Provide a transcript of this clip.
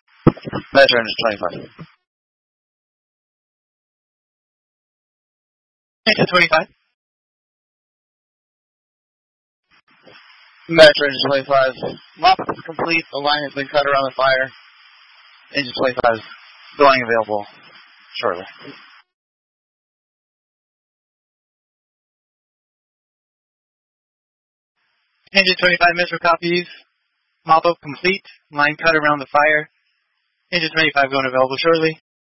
Metro Engine 25. Engine 25. Metro Engine 25. Mop complete. The line has been cut around the fire. Engine 25 is going available shortly. Engine 25, Metro copies. Mop-up complete. Line cut around the fire. Engine 25 going available shortly.